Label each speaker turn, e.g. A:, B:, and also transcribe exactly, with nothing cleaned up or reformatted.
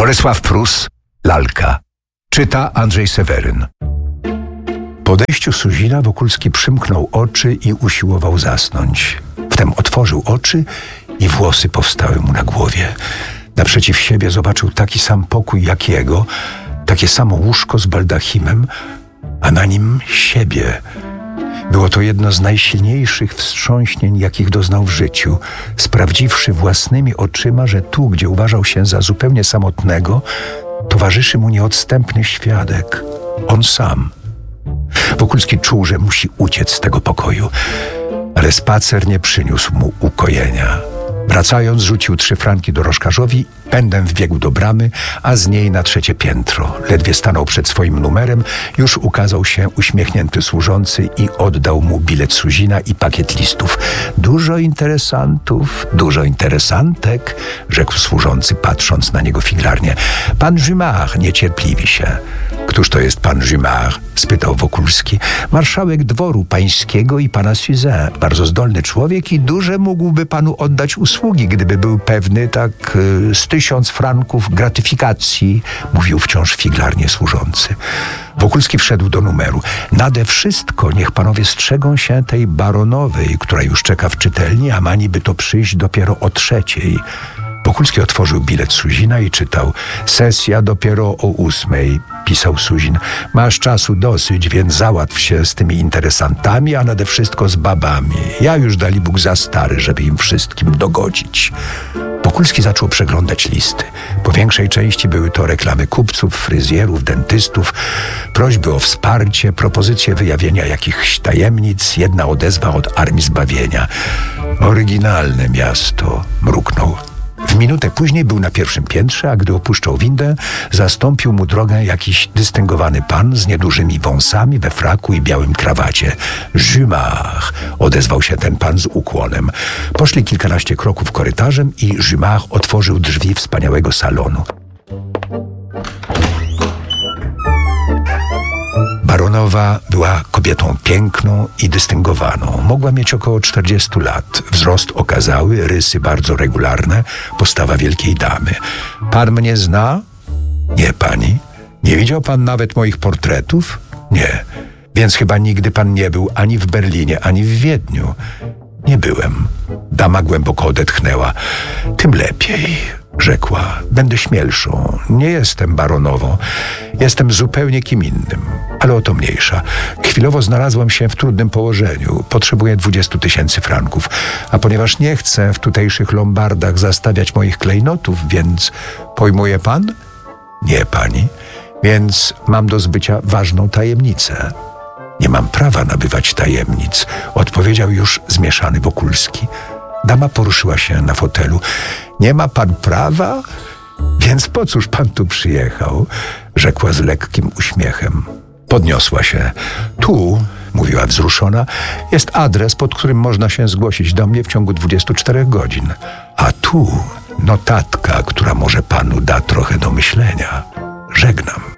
A: Bolesław Prus, Lalka. Czyta Andrzej Seweryn. Po odejściu Suzina Wokulski przymknął oczy i usiłował zasnąć. Wtem otworzył oczy i włosy powstały mu na głowie. Naprzeciw siebie zobaczył taki sam pokój jak jego, takie samo łóżko z baldachimem, a na nim siebie. Było to jedno z najsilniejszych wstrząśnień, jakich doznał w życiu, sprawdziwszy własnymi oczyma, że tu, gdzie uważał się za zupełnie samotnego, towarzyszy mu nieodstępny świadek, on sam. Wokulski czuł, że musi uciec z tego pokoju, ale spacer nie przyniósł mu ukojenia. Wracając, rzucił trzy franki dorożkarzowi, pędem wbiegł do bramy, a z niej na trzecie piętro. Ledwie stanął przed swoim numerem, już ukazał się uśmiechnięty służący i oddał mu bilet Suzina i pakiet listów. Dużo interesantów, dużo interesantek, rzekł służący, patrząc na niego figlarnie. Pan Jumart niecierpliwi się. Któż to jest pan Jumart? Spytał Wokulski. Marszałek dworu pańskiego i pana Suzin. Bardzo zdolny człowiek i duże mógłby panu oddać usługi, gdyby był pewny tak y, z tysiąc franków gratyfikacji, mówił wciąż figlarnie służący. Wokulski wszedł do numeru. Nade wszystko niech panowie strzegą się tej baronowej, która już czeka w czytelni, a ma niby to przyjść dopiero o trzeciej. Wokulski otworzył bilet Suzina i czytał. Sesja dopiero o ósmej, pisał Suzin. Masz czasu dosyć, więc załatw się z tymi interesantami, a nade wszystko z babami. Ja już dalibóg za stary, żeby im wszystkim dogodzić. Wokulski zaczął przeglądać listy. Po większej części były to reklamy kupców, fryzjerów, dentystów, prośby o wsparcie, propozycje wyjawienia jakichś tajemnic, jedna odezwa od Armii Zbawienia. Oryginalne miasto, mruknął. W minutę później był na pierwszym piętrze, a gdy opuszczał windę, zastąpił mu drogę jakiś dystyngowany pan z niedużymi wąsami, we fraku i białym krawacie. Jumart, odezwał się ten pan z ukłonem. Poszli kilkanaście kroków korytarzem i Jumart otworzył drzwi wspaniałego salonu. Baronowa była kobietą piękną i dystyngowaną. Mogła mieć około czterdziestu lat. Wzrost okazały, rysy bardzo regularne, postawa wielkiej damy. Pan mnie zna? Nie, pani. Nie widział pan nawet moich portretów? Nie. Więc chyba nigdy pan nie był ani w Berlinie, ani w Wiedniu. Nie byłem. Dama głęboko odetchnęła. Tym lepiej, rzekła. Będę śmielszą. Nie jestem baronową. Jestem zupełnie kim innym. Ale o to mniejsza. Chwilowo znalazłam się w trudnym położeniu. Potrzebuję dwudziestu tysięcy franków. A ponieważ nie chcę w tutejszych lombardach zastawiać moich klejnotów, więc pojmuje pan? Nie, pani. Więc mam do zbycia ważną tajemnicę. Nie mam prawa nabywać tajemnic, odpowiedział już zmieszany Wokulski. Dama poruszyła się na fotelu. Nie ma pan prawa? Więc po cóż pan tu przyjechał? Rzekła z lekkim uśmiechem. Podniosła się. Tu, mówiła wzruszona, jest adres, pod którym można się zgłosić do mnie w ciągu dwudziestu czterech godzin. A tu notatka, która może panu da trochę do myślenia. Żegnam.